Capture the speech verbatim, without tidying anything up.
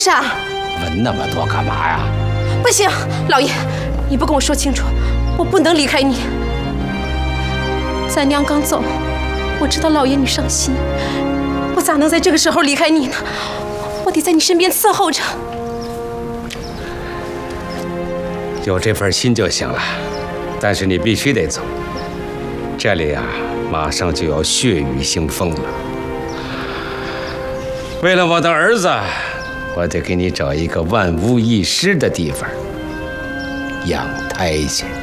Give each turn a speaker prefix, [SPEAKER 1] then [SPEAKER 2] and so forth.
[SPEAKER 1] 啥？
[SPEAKER 2] 问那么多干嘛呀？
[SPEAKER 1] 不行，老爷，你不跟我说清楚，我不能离开你。咱娘刚走，我知道老爷你伤心，我咋能在这个时候离开你呢？我得在你身边伺候着。
[SPEAKER 2] 有这份心就行了，但是你必须得走。这里啊，马上就要血雨腥风了。为了我的儿子，我得给你找一个万无一失的地方养胎去。